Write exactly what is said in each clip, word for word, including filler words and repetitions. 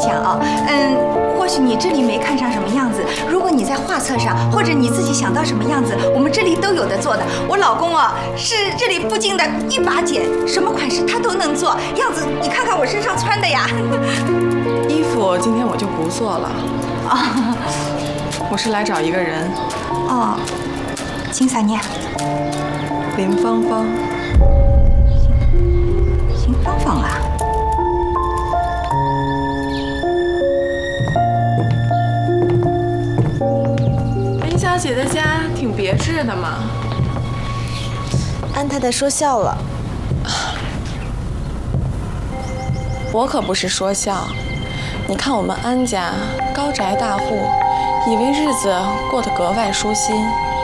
讲啊，嗯，或许你这里没看上什么样子，如果你在画册上，或者你自己想到什么样子，我们这里都有的做的。我老公啊，是这里附近的一把剪，什么款式他都能做，样子你看看我身上穿的呀。 衣服今天我就不做了啊，我是来找一个人。 哦，姓啥呢？ 林芳芳。 林芳芳啊。 小姐的家挺别致的嘛。 安太太说笑了， 我可不是说笑。你看我们安家高宅大户，以为日子过得格外舒心，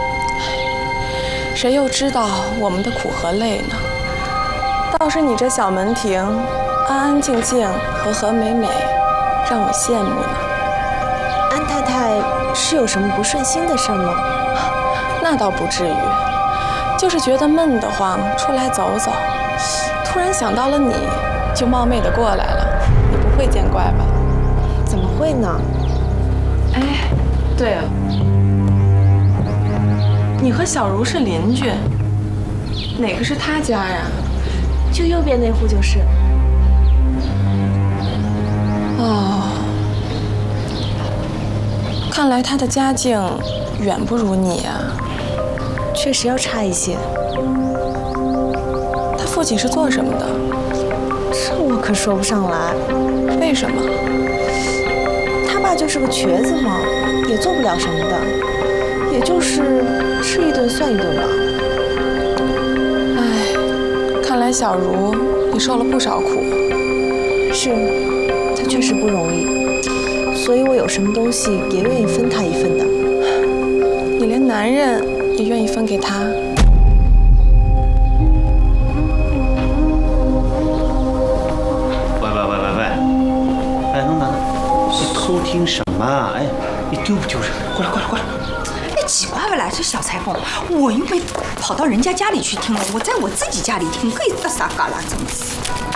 谁又知道我们的苦和累呢？倒是你这小门庭，安安静静，和和美美，让我羡慕呢。 安太太。 是有什么不顺心的事吗？ 那倒不至于，就是觉得闷得慌，出来走走。突然想到了你，就冒昧的过来了。你不会见怪吧？ 怎么会呢？ 哎，对了，你和小茹是邻居，哪个是他家呀？ 就右边那户就是。 哦。 看来他的家境远不如你呀、啊， 确实要差一些。 他父亲是做什么的？ 这我可说不上来。 为什么？ 他爸就是个瘸子嘛，也做不了什么的，也就是吃一顿算一顿吧。 唉，看来小茹你受了不少苦。 是，他确实不容易。 所以我有什么东西也愿意分他一份的。 你连男人也愿意分给他？ 喂喂喂喂喂！哎，弄哪呢？你偷听什么？哎，你丢不丢人？过来过来过来！ 哎，奇怪不啦，这小裁缝，我又没跑到人家家里去听了，我在我自己家里听，可以打啥嘎啦怎么死？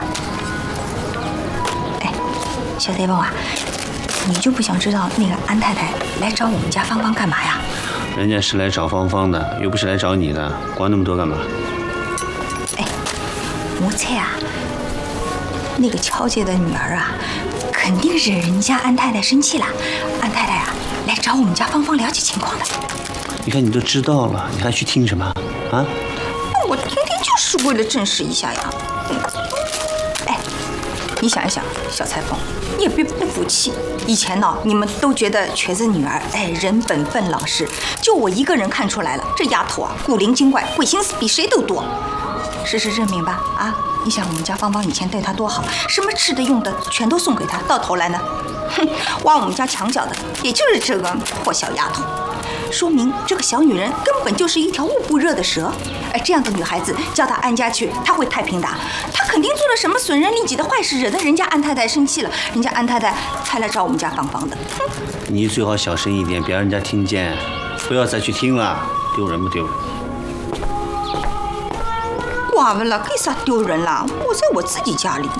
哎，小裁缝啊。 你就不想知道那个安太太来找我们家芳芳干嘛呀？ 人家是来找芳芳的，又不是来找你的，管那么多干嘛？ 哎，我猜啊，那个乔家的女儿啊，肯定是人家安太太生气了，安太太啊来找我们家芳芳了解情况的。 你看你都知道了，你还去听什么啊？ 那我听听就是为了证实一下呀。嗯、哎，你想一想，小裁缝。 你也别不服气，以前呢，你们都觉得瘸子女儿，哎，人本分老实，就我一个人看出来了，这丫头啊，古灵精怪，鬼心思比谁都多。事实证明吧，啊，你想我们家芳芳以前对她多好，什么吃的用的全都送给她，到头来呢，哼，挖我们家墙角的，也就是这个破小丫头。说明这个小女人根本就是一条捂不热的蛇。哎，这样的女孩子叫她安家去，她会太平的。她肯定做了什么损人利己的坏事，惹得人家安太太生气了，人家安太太才来找我们家芳芳的。哼， 你最好小声一点，别让人家听见，不要再去听了，丢人不丢人？ 挂不了，给啥丢人啦？我在我自己家里。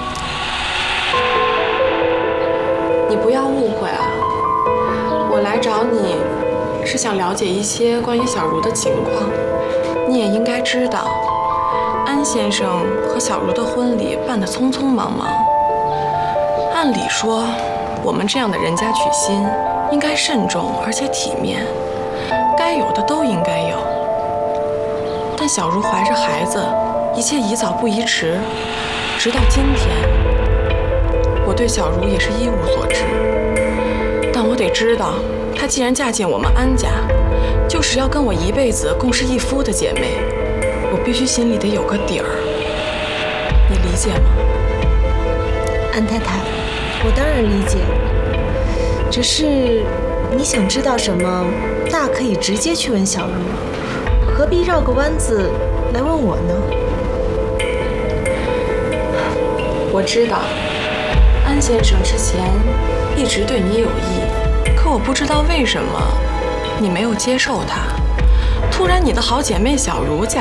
你不要误会啊，我来找你。 是想了解一些关于小茹的情况，你也应该知道，安先生和小茹的婚礼办得匆匆忙忙。按理说，我们这样的人家娶亲应该慎重而且体面，该有的都应该有。但小茹怀着孩子，一切宜早不宜迟，直到今天，我对小茹也是一无所知。但我得知道。 她既然嫁进我们安家，就是要跟我一辈子共侍一夫的姐妹，我必须心里得有个底儿，你理解吗？ 安太太，我当然理解，只是你想知道什么，大可以直接去问小茹，何必绕个弯子来问我呢？ 我知道，安先生之前一直对你有意。 可我不知道为什么，你没有接受他。突然，你的好姐妹小茹嫁